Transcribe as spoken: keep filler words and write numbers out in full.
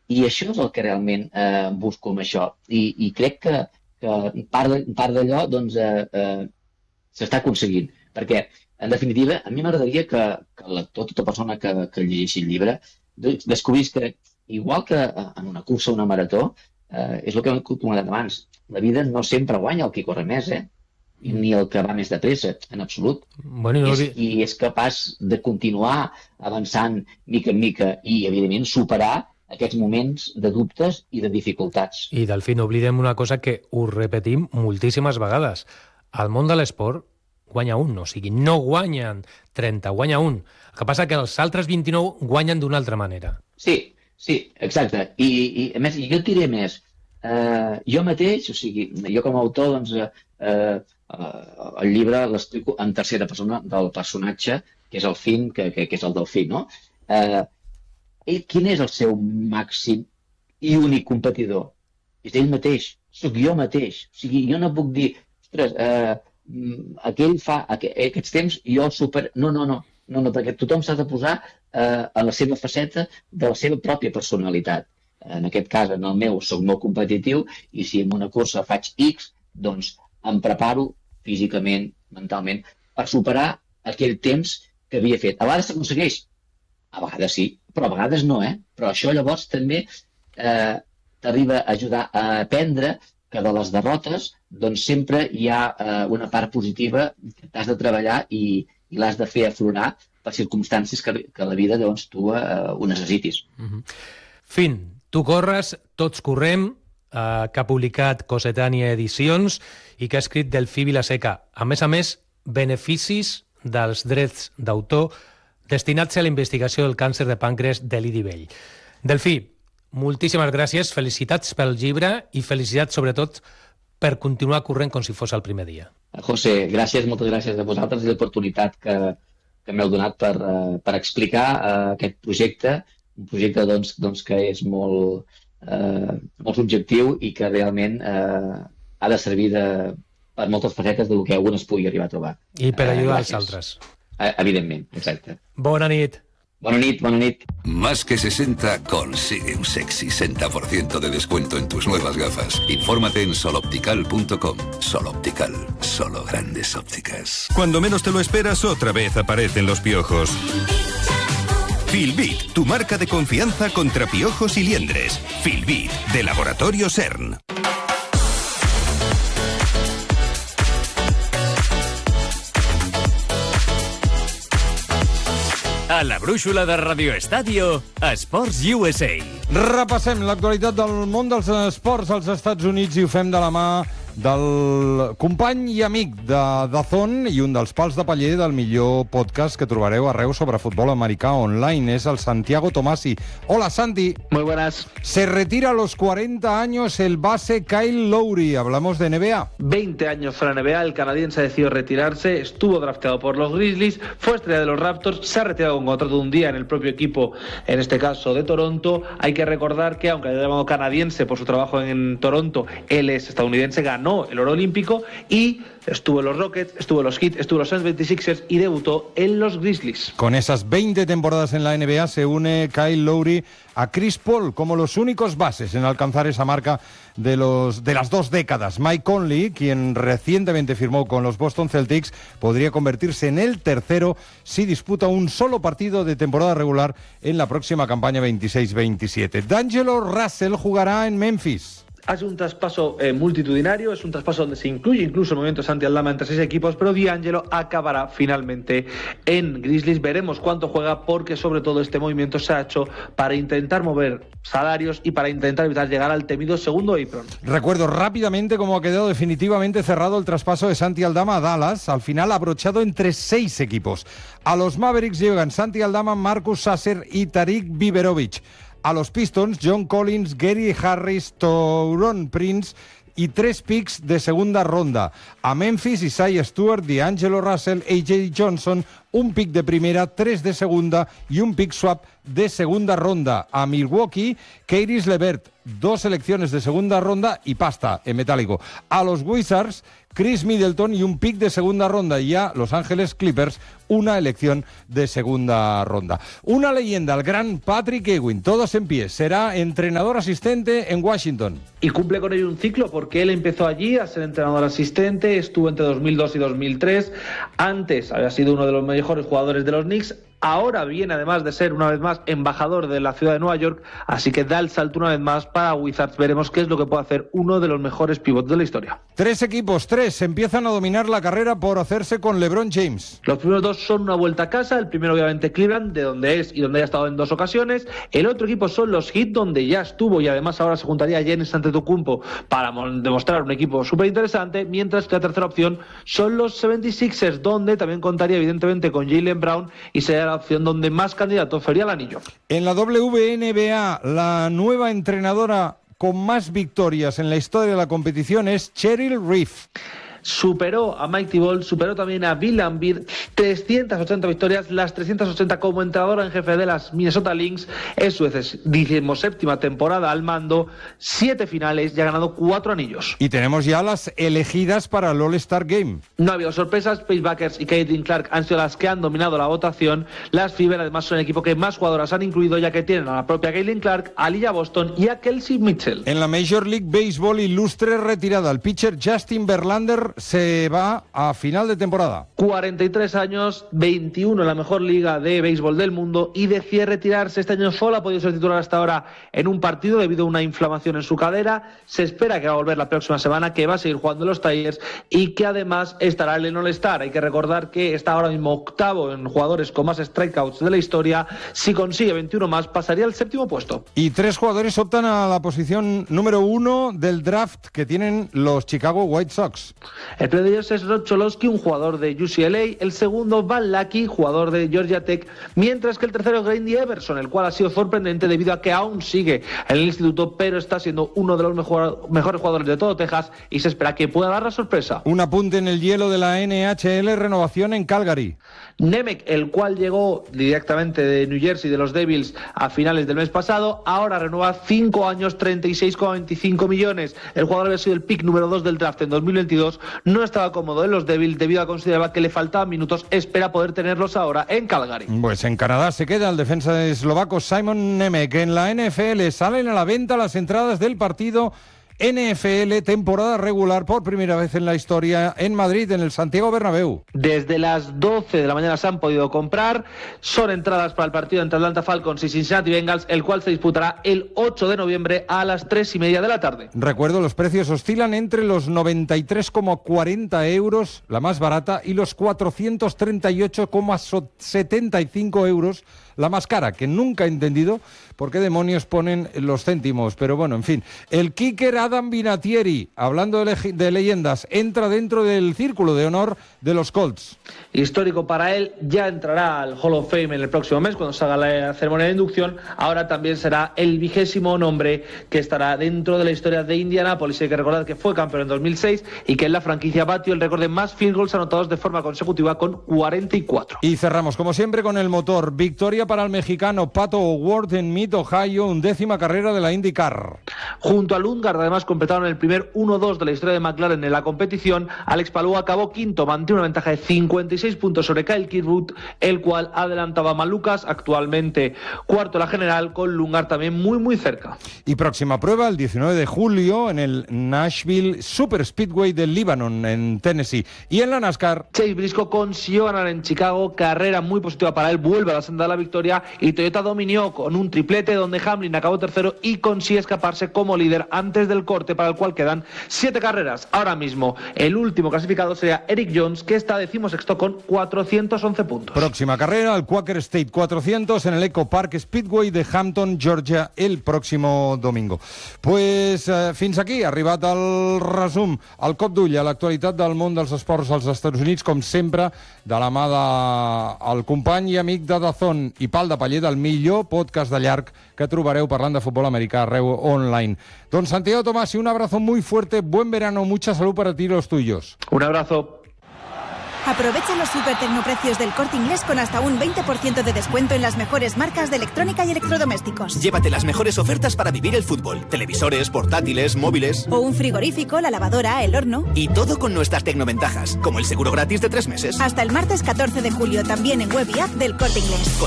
I això és el que realment eh, busco amb això. I, i crec que, que part, de, part d'allò doncs, eh, eh, s'està aconseguint. Perquè, en definitiva, a mi m'agradaria que, que el lector, tota persona que, que llegeixi el llibre, descobrís que, igual que en una cursa o una marató, eh, és el que hem comentat abans, la vida no sempre guanya el que corre més, eh? Ni el que va més de pressa, en absolut. Bueno, no... és, I és capaç de continuar avançant mica en mica i, evidentment, superar aquests moments de dubtes i de dificultats. I, Delfí, no oblidem una cosa que us repetim moltíssimes vegades. Al món de l'esport guanya un, o sigui, no guanyen trenta, guanya un. El que passa que els altres vint-i-nou guanyen d'una altra manera. Sí, sí, exacte. I, i a més, jo et diré més. Uh, jo mateix, o sigui, jo com a autor, doncs, uh, uh, el llibre l'explico en tercera persona del personatge, que és el Finn, que, que, que és el delfí, no? Uh, ell, quin és el seu màxim i únic competidor? És ell mateix, soc jo mateix. O sigui, jo no puc dir, ostres, uh, aquell fa aqu aquests temps, jo el super... No, no, no, no, no perquè tothom s'ha de posar uh, a la seva faceta de la seva pròpia personalitat. En aquest cas, en el meu, soc molt competitiu i si en una cursa faig X, doncs em preparo físicament, mentalment, per superar aquell temps que havia fet. A vegades s'aconsegueix, a vegades sí, però a vegades no, eh? Però això llavors també eh, t'arriba a ajudar a aprendre que de les derrotes doncs sempre hi ha eh, una part positiva que t'has de treballar i, i l'has de fer aflorar per circumstàncies que, que la vida doncs, tu eh, ho necessitis. Mm-hmm. Fin, tu corres, tots correm, eh, que ha publicat Cossetània Edicions i que ha escrit Delfí Vilaseca. A més a més, beneficis dels drets d'autor destinats a la investigació del càncer de pàncreas de l'I D I Vell. Delfí, moltíssimes gràcies, felicitats pel llibre i felicitats sobretot per continuar corrent com si fos el primer dia. José, gràcies, moltes gràcies a vosaltres i l'oportunitat que, que m'heu donat per, uh, per explicar uh, aquest projecte, un projecte doncs, doncs, que és molt, uh, molt subjectiu i que realment uh, ha de servir de, per moltes facetes del que algun es pugui arribar a trobar. I per ajudar uh, als altres. Uh, evidentment, exacte. Bona nit. Buenas noches, buenas noches. Más que sesenta consigue un sexy sesenta por ciento de descuento en tus nuevas gafas. Infórmate en soloptical punto com. Soloptical, solo grandes ópticas. Cuando menos te lo esperas, otra vez aparecen los piojos. Filbit, tu marca de confianza contra piojos y liendres. Filbit, de Laboratorio CERN. A la brúixola de Radio Estadio, Esports U S A. Repassem l'actualitat del món dels esports als Estats Units i ho fem de la mà del company i amic de Dazón i un dels pals de paller del millor podcast que trobareu arreu sobre futbol americà online. És el Santiago Tomasi. Hola, Santi. Muy buenas. Se retira a los cuarenta años el base Kyle Lowry. Hablamos de N B A. veinte años fuera de N B A, el canadiense decidió retirarse, estuvo drafteado por los Grizzlies, fue estrella de los Raptors, se ha retirado con contrato de un día en el propio equipo, en este caso de Toronto. Hay que recordar que, aunque haya llamado canadiense por su trabajo en Toronto, él es estadounidense, ganó el oro olímpico y estuvo en los Rockets, estuvo en los Heat, estuvo en los seiscientos veintiséis ers y debutó en los Grizzlies. Con esas veinte temporadas en la N B A se une Kyle Lowry a Chris Paul como los únicos bases en alcanzar esa marca de, los, de las dos décadas. Mike Conley, quien recientemente firmó con los Boston Celtics, podría convertirse en el tercero si disputa un solo partido de temporada regular en la próxima campaña veintiséis veintisiete. D'Angelo Russell jugará en Memphis. Hace un traspaso eh, multitudinario, es un traspaso donde se incluye incluso el movimiento de Santi Aldama entre seis equipos, pero D'Angelo acabará finalmente en Grizzlies. Veremos cuánto juega, porque sobre todo este movimiento se ha hecho para intentar mover salarios y para intentar evitar llegar al temido segundo apron. Recuerdo rápidamente cómo ha quedado definitivamente cerrado el traspaso de Santi Aldama a Dallas, al final abrochado entre seis equipos. A los Mavericks llegan Santi Aldama, Marcus Sasser y Tarik Biberovic. A los Pistons, John Collins, Gary Harris, Taurean Prince y tres picks de segunda ronda. A Memphis, Isaiah Stewart, D'Angelo Russell, A J Johnson, un pick de primera, tres de segunda y un pick swap de segunda ronda. A Milwaukee, Caris LeVert, dos selecciones de segunda ronda y pasta en metálico. A los Wizards, Chris Middleton y un pick de segunda ronda. Y a Los Ángeles Clippers, una elección de segunda ronda. Una leyenda, el gran Patrick Ewing, todos en pie. Será entrenador asistente en Washington. Y cumple con ello un ciclo porque él empezó allí a ser entrenador asistente, estuvo entre dos mil dos y dos mil tres. Antes había sido uno de los mejores jugadores de los Knicks. Ahora viene además de ser una vez más embajador de la ciudad de Nueva York, así que da el salto una vez más para Wizards. Veremos qué es lo que puede hacer uno de los mejores pivots de la historia. Tres equipos, tres, empiezan a dominar la carrera por hacerse con LeBron James. Los primeros dos son una vuelta a casa, el primero obviamente Cleveland, de donde es y donde ha estado en dos ocasiones. El otro equipo son los Heat, donde ya estuvo y además ahora se juntaría Giannis Antetokounmpo para demostrar un equipo súper interesante, mientras que la tercera opción son los setenta y seis ers, donde también contaría evidentemente con Jaylen Brown y sería la opción donde más candidatos sería el anillo. En la W N B A, la nueva entrenadora con más victorias en la historia de la competición es Cheryl Reeve. Superó a Mike Thibault, superó también a Bill Laimbeer, trescientas ochenta victorias, las trescientas ochenta como entrenadora en jefe de las Minnesota Lynx, es su decimoséptima temporada al mando, siete finales y ha ganado cuatro anillos. Y tenemos ya las elegidas para el All-Star Game. No ha habido sorpresas, Paige Buckers y Caitlin Clark han sido las que han dominado la votación. Las Fever además son el equipo que más jugadoras han incluido, ya que tienen a la propia Caitlin Clark, a Aliyah Boston y a Kelsey Mitchell. En la Major League Baseball, ilustre retirada, el pitcher Justin Verlander se va a final de temporada. cuarenta y tres años, veintiuno en la mejor liga de béisbol del mundo y decide retirarse. Este año solo ha podido ser titular hasta ahora en un partido debido a una inflamación en su cadera. Se espera que va a volver la próxima semana, que va a seguir jugando en los Tigers y que además estará en el All-Star. Hay que recordar que está ahora mismo octavo en jugadores con más strikeouts de la historia. Si consigue veintiuno más, pasaría al séptimo puesto. Y tres jugadores optan a la posición número uno del draft que tienen los Chicago White Sox. El primero de ellos es Rod Cholowski, un jugador de U C L A. El segundo, Van Lackey, jugador de Georgia Tech. Mientras que el tercero es Grady Everson, el cual ha sido sorprendente debido a que aún sigue en el instituto, pero está siendo uno de los mejor, mejores jugadores de todo Texas y se espera que pueda dar la sorpresa. Un apunte en el hielo de la N H L, renovación en Calgary. Nemec, el cual llegó directamente de New Jersey, de los Devils, a finales del mes pasado, ahora renueva cinco años, treinta y seis coma veinticinco millones. El jugador había sido el pick número dos del draft en dos mil veintidós, no estaba cómodo en los Devils debido a considerar que le faltaban minutos, espera poder tenerlos ahora en Calgary. Pues en Canadá se queda el defensa eslovaco Simon Nemec. En la N F L salen a la venta las entradas del partido N F L temporada regular por primera vez en la historia en Madrid, en el Santiago Bernabéu. Desde las doce de la mañana se han podido comprar. Son entradas para el partido entre Atlanta Falcons y Cincinnati Bengals, el cual se disputará el ocho de noviembre a las tres y media de la tarde. Recuerdo, los precios oscilan entre los noventa y tres coma cuarenta euros, la más barata, y los cuatrocientos treinta y ocho coma setenta y cinco euros, la más cara, que nunca he entendido por qué demonios ponen los céntimos. Pero bueno, en fin. El kicker Adam Vinatieri, hablando de, le- de leyendas, entra dentro del círculo de honor de los Colts. Histórico para él, ya entrará al Hall of Fame en el próximo mes cuando se haga la ceremonia de inducción. Ahora también será el vigésimo nombre que estará dentro de la historia de Indianapolis. Hay que recordar que fue campeón en dos mil seis y que en la franquicia batió el récord de más field goals anotados de forma consecutiva con cuarenta y cuatro. Y cerramos, como siempre, con el motor. Victoria para el mexicano Pato O'Ward en Mid, Ohio, undécima carrera de la IndyCar. Junto a Lundgaard, además, completaron el primer uno dos de la historia de McLaren en la competición. Alex Palou acabó quinto, mantiene una ventaja de cincuenta y seis puntos sobre Kyle Kirkwood, el cual adelantaba a Malukas, actualmente cuarto en la general, con Lundgaard también muy muy cerca. Y próxima prueba, el diecinueve de julio, en el Nashville Super Speedway del Líbano, en Tennessee. Y en la NASCAR, Chase Briscoe consiguió ganar en Chicago, carrera muy positiva para él, vuelve a la senda de la victoria, y Toyota dominó con un triplete donde Hamlin acabó tercero y consigue escaparse como líder antes del corte, para el cual quedan siete carreras. Ahora mismo el último clasificado sería Eric Jones, que está decimosexto con cuatrocientos once puntos. próxima carrera, el Quaker State cuatrocientos en el Echo Park Speedway de Hampton, Georgia, el próximo domingo. Pues eh, fins aquí, arribat el resum, el cop d'ull a l'actualitat del món dels esports als Estats Units, com sempre, de la mà del company i amic de Dazón i Pal de Paller, del millor podcast de llarg que trobareu parlant de futbol americà arreu online. Don Santiago Tomasi, un abrazo muy fuerte, buen verano, mucha salud para ti y los tuyos. Un abrazo. Aprovecha los super tecnoprecios del Corte Inglés con hasta un veinte por ciento de descuento en las mejores marcas de electrónica y electrodomésticos. Llévate las mejores ofertas para vivir el fútbol. Televisores, portátiles, móviles. O un frigorífico, la lavadora, el horno. Y todo con nuestras tecnoventajas, como el seguro gratis de tres meses. Hasta el martes catorce de julio, también en web y app del Corte Inglés.